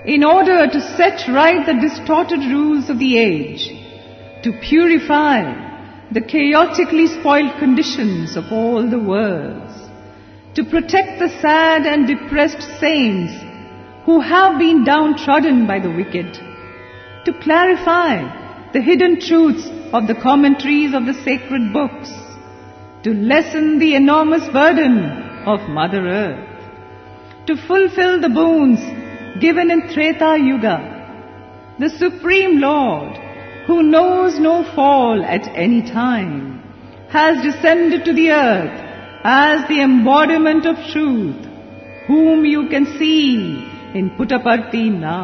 in order to set right the distorted rules of the age, to purify the chaotically spoiled conditions of all the worlds, to protect the sad and depressed saints who have been downtrodden by the wicked, to clarify the hidden truths of the commentaries of the sacred books, to lessen the enormous burden of Mother Earth, to fulfill the boons given in Treta Yuga. The Supreme Lord, who knows no fall at any time, has descended to the earth as the embodiment of truth, whom you can see in Puttaparthi now.